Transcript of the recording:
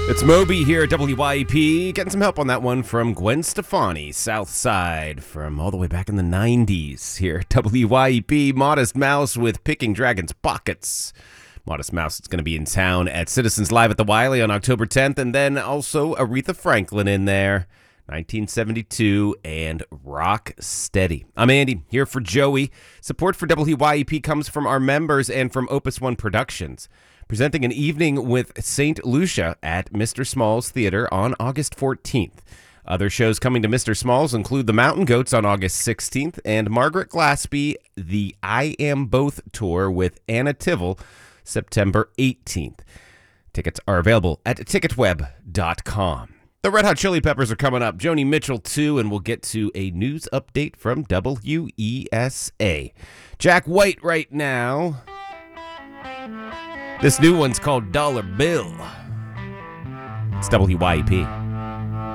It's Moby here at WYEP, getting some help on that one from Gwen Stefani, Southside, from all the way back in the 90s here at WYEP. Modest Mouse with Picking Dragons Pockets. Modest Mouse is going to be in town at Citizens Live at the Wiley on October 10th, and then also Aretha Franklin in there, 1972, and Rock Steady. I'm Andy, here for Joey. Support for WYEP comes from our members and from Opus One Productions, presenting an evening with St. Lucia at Mr. Small's Theater on August 14th. Other shows coming to Mr. Small's include the Mountain Goats on August 16th and Margaret Glaspie, the I Am Both Tour with Anna Tivell, September 18th. Tickets are available at ticketweb.com. The Red Hot Chili Peppers are coming up. Joni Mitchell, too, and we'll get to a news update from WESA. Jack White right now. This new one's called Dollar Bill. It's WYEP.